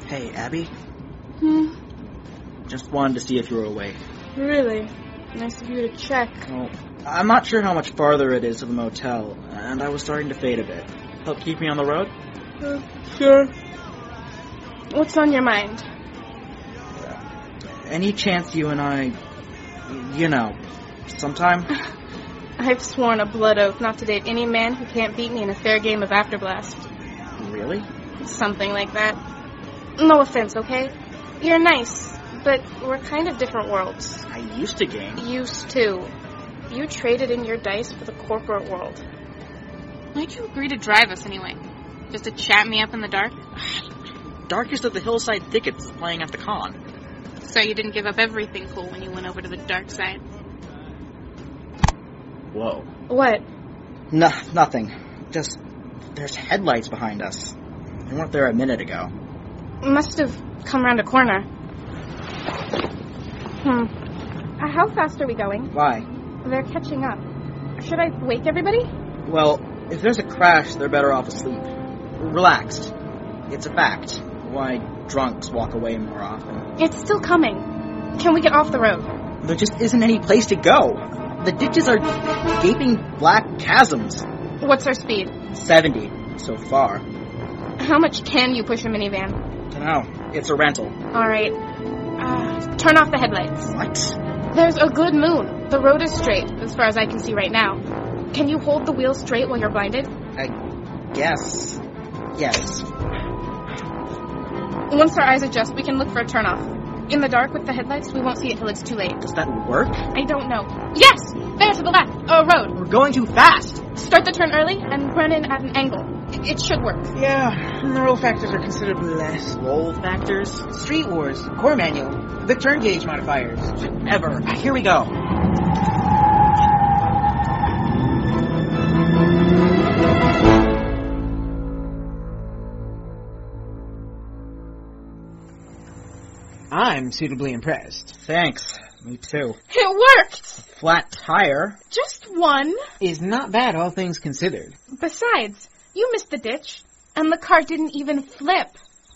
Hey, Abby? Hmm? Just wanted to see if you were awake. Really? Nice of you to check. Well, I'm not sure how much farther it is to the motel, and I was starting to fade a bit. Help keep me on the road? Sure. What's on your mind? Any chance you and I, sometime? I've sworn a blood oath not to date any man who can't beat me in a fair game of Afterblast. Really? Something like that. No offense, okay? You're nice, but we're kind of different worlds. I used to game. Used to. You traded in your dice for the corporate world. Why'd you agree to drive us anyway? Just to chat me up in the dark? Darkest of the hillside thickets playing at the con. So you didn't give up everything cool when you went over to the dark side? Whoa. What? Nothing. Just, there's headlights behind us. They weren't there a minute ago. Must have come around a corner. How fast are we going? Why? They're catching up. Should I wake everybody? Well, if there's a crash, they're better off asleep. Relaxed. It's a fact. Why drunks walk away more often. It's still coming. Can we get off the road? There just isn't any place to go. The ditches are gaping black chasms. What's our speed? 70, so far. How much can you push a minivan? Dunno. It's a rental. All right. Turn off the headlights. What? There's a good moon. The road is straight, as far as I can see right now. Can you hold the wheel straight while you're blinded? I guess. Yes. Once our eyes adjust, we can look for a turnoff. In the dark with the headlights, we won't see it till it's too late. Does that work? I don't know. Yes! There to the left. Road. We're going too fast. Start the turn early and run in at an angle. It should work. Yeah, and the roll factors are considerably less. Roll factors? Street Wars, core manual, the turn gauge modifiers. Ever. Here we go. I'm suitably impressed. Thanks. Me too. It worked! Flat tire? Just one. Is not bad, all things considered. Besides, you missed the ditch, and the car didn't even flip.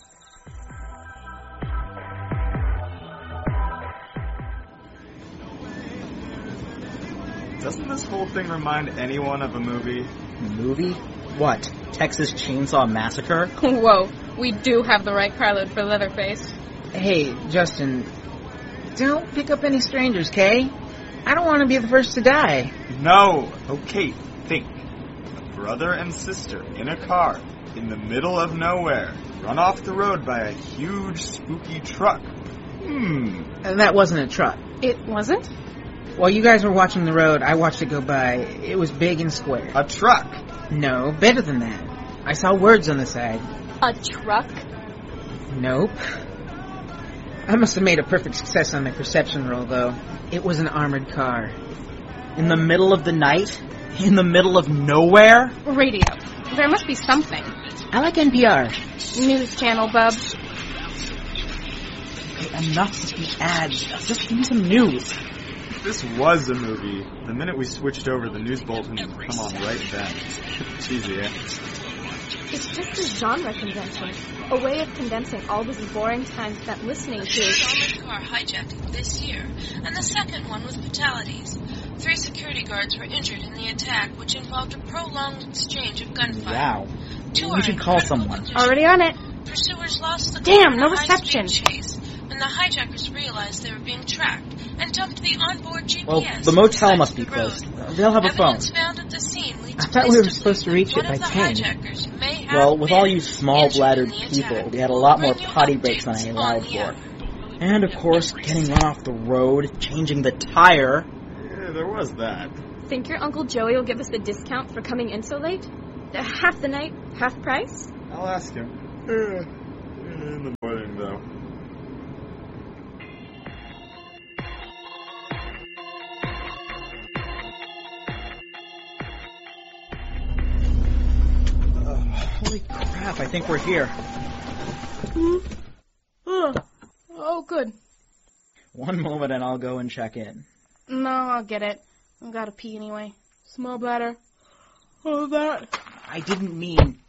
Doesn't this whole thing remind anyone of a movie? Movie? What? Texas Chainsaw Massacre? Whoa, we do have the right carload for Leatherface. Hey, Justin, don't pick up any strangers, Kay? I don't want to be the first to die. No! Okay, think. A brother and sister in a car, in the middle of nowhere, run off the road by a huge, spooky truck. And that wasn't a truck. It wasn't? While you guys were watching the road, I watched it go by. It was big and square. A truck! No, better than that. I saw words on the side. A truck? Nope. I must have made a perfect success on my perception roll, though. It was an armored car. In the middle of the night? In the middle of nowhere? Radio. There must be something. I like NPR. News channel, bub. Okay, enough of the ads. Just give me some news. This was a movie. The minute we switched over, the news bulletin would come on right then. Cheesy, eh? It's just a genre convention, a way of condensing all those boring time spent listening to. Armored car hijacked this year, and the second one with fatalities. 3 security guards were injured in the attack, which involved a prolonged exchange of gunfire. Wow. Two We should call someone. Already on it. Pursuers lost the Damn, car in no a high-speed reception. chase, and the hijackers realized they were being tracked and dumped the onboard GPS. Well, the motel on must the be road. closed. They'll have a phone. Evidence found at the scene leads I thought we police were supposed to believe reach it one by of the 10. hijackers may have Well, with all been you small-bladdered injured in the people, attack. we had a lot more Bring you potty breaks than I updates allowed on the for. app. And, of course, getting run off the road, changing the tire. Yeah, there was that. Think your Uncle Joey will give us a discount for coming in so late? Half the night, half price? I'll ask him. In the morning, though. Holy crap, I think we're here. Oh, good. One moment and I'll go and check in. No, I'll get it. I've got to pee anyway. Small bladder. Oh, that. I didn't mean